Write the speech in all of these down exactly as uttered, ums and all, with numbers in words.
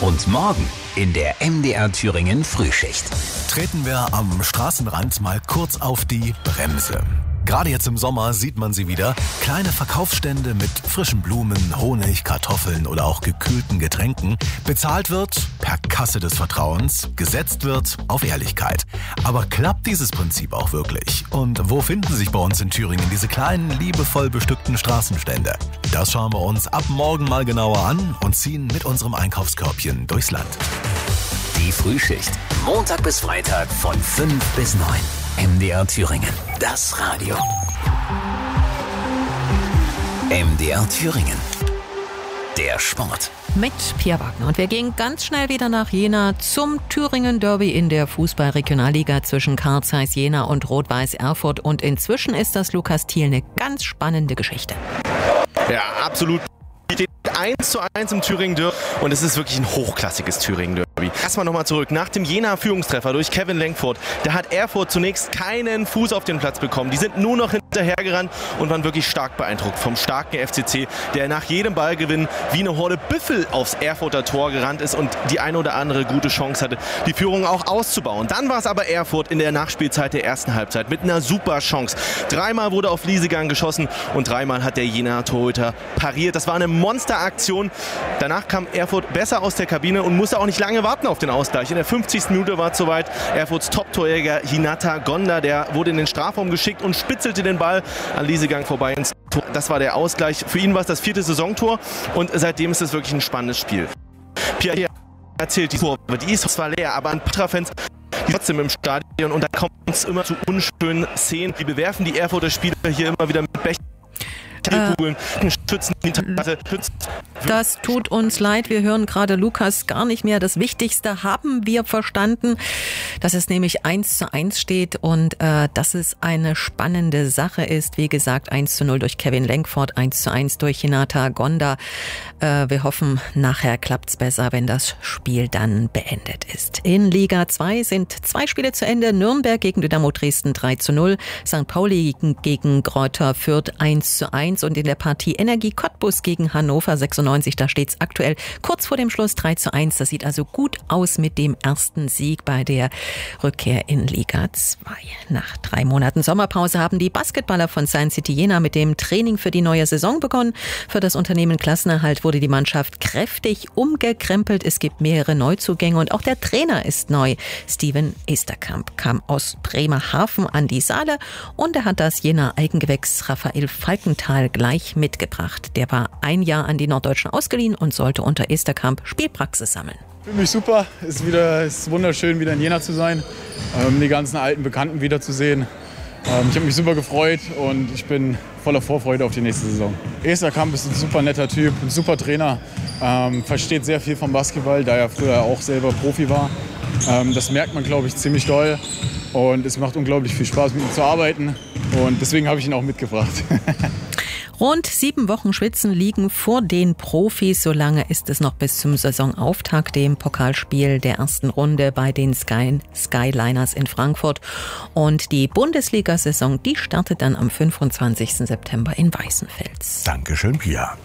Und morgen in der M D R Thüringen Frühschicht. Treten wir am Straßenrand mal kurz auf die Bremse. Gerade jetzt im Sommer sieht man sie wieder. Kleine Verkaufsstände mit frischen Blumen, Honig, Kartoffeln oder auch gekühlten Getränken. Bezahlt wird per Kasse des Vertrauens, gesetzt wird auf Ehrlichkeit. Aber klappt dieses Prinzip auch wirklich? Und wo finden sich bei uns in Thüringen diese kleinen, liebevoll bestückten Straßenstände? Das schauen wir uns ab morgen mal genauer an und ziehen mit unserem Einkaufskörbchen durchs Land. Die Frühschicht. Montag bis Freitag von fünf bis neun. M D R Thüringen. Das Radio. M D R Thüringen. Der Sport. Mit Pia Wagner. Und wir gehen ganz schnell wieder nach Jena zum Thüringen-Derby in der Fußball-Regionalliga zwischen Carl Zeiss Jena und Rot-Weiß Erfurt. Und inzwischen ist das, Lukas Thiel, eine ganz spannende Geschichte. Ja, absolut. eins zu eins im Thüringen-Derby und es ist wirklich ein hochklassiges Thüringen-Derby. Erstmal nochmal zurück. Nach dem Jena-Führungstreffer durch Kevin Lenkvoort, da hat Erfurt zunächst keinen Fuß auf den Platz bekommen. Die sind nur noch hinterhergerannt und waren wirklich stark beeindruckt vom starken F C C, der nach jedem Ballgewinn wie eine Horde Büffel aufs Erfurter Tor gerannt ist und die eine oder andere gute Chance hatte, die Führung auch auszubauen. Dann war es aber Erfurt in der Nachspielzeit der ersten Halbzeit mit einer super Chance. Dreimal wurde auf Liesegang geschossen und dreimal hat der Jena-Torhüter pariert. Das war eine Monsteraktion. Danach kam Erfurt besser aus der Kabine und musste auch nicht lange warten auf den Ausgleich. In der fünfzigsten Minute war es soweit. Erfurts Top-Torjäger Hinata Gonda, der wurde in den Strafraum geschickt und spitzelte den Ball an Liesegang vorbei ins Tor. Das war der Ausgleich. Für ihn war es das vierte Saisontor und seitdem ist es wirklich ein spannendes Spiel. Pierre erzählt, die Kurve, die ist zwar leer, aber ein paar Fans die trotzdem im Stadion und da kommt es immer zu unschönen Szenen. Die bewerfen die Erfurter Spieler hier immer wieder mit Becher. Kugeln, Schützen, Das tut uns leid, wir hören gerade Lukas gar nicht mehr. Das Wichtigste haben wir verstanden, dass es nämlich eins zu eins steht und äh, dass es eine spannende Sache ist. Wie gesagt, eins zu null durch Kevin Lenkvoort, eins zu eins durch Hinata Gonda. Äh, wir hoffen, nachher klappt's besser, wenn das Spiel dann beendet ist. In Liga zwei sind zwei Spiele zu Ende. Nürnberg gegen Dynamo Dresden drei zu null, Sankt Pauli gegen Greuther Fürth eins zu eins. Und in der Partie Energie Cottbus gegen Hannover sechsundneunzig, da steht es aktuell kurz vor dem Schluss drei zu eins. Das sieht also gut aus mit dem ersten Sieg bei der Rückkehr in Liga zwei. Nach drei Monaten Sommerpause haben die Basketballer von Science City Jena mit dem Training für die neue Saison begonnen. Für das Unternehmen Klassenerhalt wurde die Mannschaft kräftig umgekrempelt. Es gibt mehrere Neuzugänge und auch der Trainer ist neu. Steven Esterkamp kam aus Bremerhaven an die Saale und er hat das Jener Eigengewächs Raphael Falkenthal gleich mitgebracht. Der war ein Jahr an die Norddeutschen ausgeliehen und sollte unter Esterkamp Spielpraxis sammeln. Ich fühle mich super. Es ist, wieder, es ist wunderschön, wieder in Jena zu sein, ähm, die ganzen alten Bekannten wiederzusehen. Ähm, ich habe mich super gefreut und ich bin voller Vorfreude auf die nächste Saison. Esterkamp ist ein super netter Typ, ein super Trainer, ähm, versteht sehr viel vom Basketball, da er früher auch selber Profi war. Ähm, das merkt man, glaube ich, ziemlich doll und es macht unglaublich viel Spaß, mit ihm zu arbeiten und deswegen habe ich ihn auch mitgebracht. Rund sieben Wochen Schwitzen liegen vor den Profis. Solange ist es noch bis zum Saisonauftakt, dem Pokalspiel der ersten Runde bei den Sky Skyliners in Frankfurt. Und die Bundesliga-Saison, die startet dann am fünfundzwanzigsten September in Weißenfels. Dankeschön, Pia.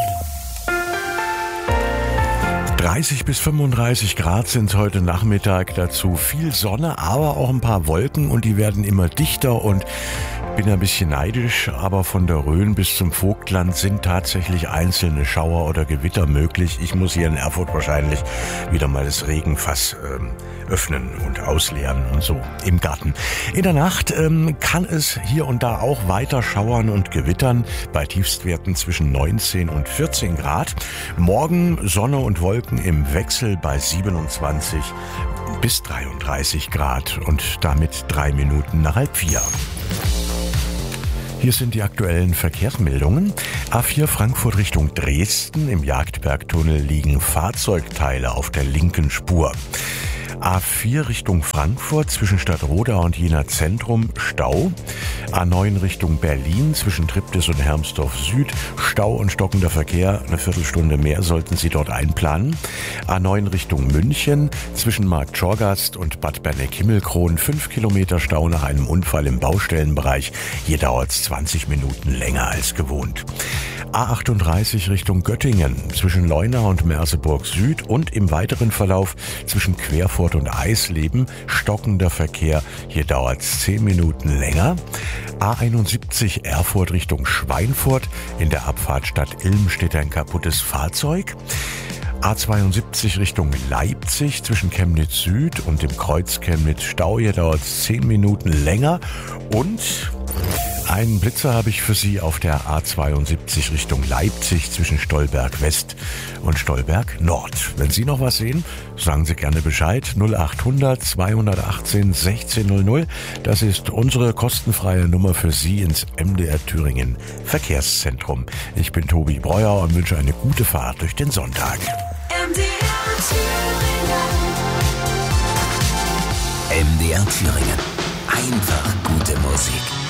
dreißig bis fünfunddreißig Grad sind heute Nachmittag, dazu viel Sonne, aber auch ein paar Wolken und die werden immer dichter und bin ein bisschen neidisch, aber von der Rhön bis zum Vogtland sind tatsächlich einzelne Schauer oder Gewitter möglich. Ich muss hier in Erfurt wahrscheinlich wieder mal das Regenfass ähm, öffnen und ausleeren und so im Garten. In der Nacht ähm, kann es hier und da auch weiter schauern und gewittern bei Tiefstwerten zwischen neunzehn und vierzehn Grad. Morgen Sonne und Wolken im Wechsel bei siebenundzwanzig bis dreiunddreißig Grad und damit drei Minuten nach halb vier. Hier sind die aktuellen Verkehrsmeldungen. A vier Frankfurt Richtung Dresden. Im Jagdbergtunnel liegen Fahrzeugteile auf der linken Spur. A vier Richtung Frankfurt zwischen Stadtroda und Jena Zentrum Stau. A neun Richtung Berlin zwischen Triptis und Hermsdorf Süd Stau und stockender Verkehr. Eine Viertelstunde mehr sollten Sie dort einplanen. A neun Richtung München zwischen Markt Schorgast und Bad Berneck-Himmelkron. Fünf Kilometer Stau nach einem Unfall im Baustellenbereich. Hier dauert es zwanzig Minuten länger als gewohnt. A achtunddreißig Richtung Göttingen zwischen Leuna und Merseburg Süd und im weiteren Verlauf zwischen Querfurt und Eisleben stockender Verkehr. Hier dauert es zehn Minuten länger. A einundsiebzig Erfurt Richtung Schweinfurt. In der Abfahrt Stadt Ilm steht ein kaputtes Fahrzeug. A zweiundsiebzig Richtung Leipzig zwischen Chemnitz Süd und dem Kreuz Chemnitz Stau. Hier dauert es zehn Minuten länger. Und einen Blitzer habe ich für Sie auf der A zweiundsiebzig Richtung Leipzig zwischen Stolberg West und Stolberg Nord. Wenn Sie noch was sehen, sagen Sie gerne Bescheid. null achthundert zweihundertachtzehn sechzehnhundert. Das ist unsere kostenfreie Nummer für Sie ins M D R Thüringen Verkehrszentrum. Ich bin Tobi Breuer und wünsche eine gute Fahrt durch den Sonntag. M D R Thüringen. M D R Thüringen. Einfach gute Musik.